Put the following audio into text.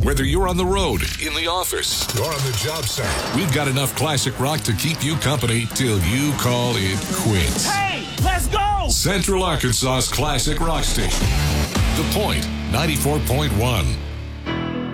Whether you're on the road, in the office, or on the job site, we've got enough classic rock to keep you company till you call it quits. Hey, let's go! Central Arkansas's classic rock station. The Point, 94.1.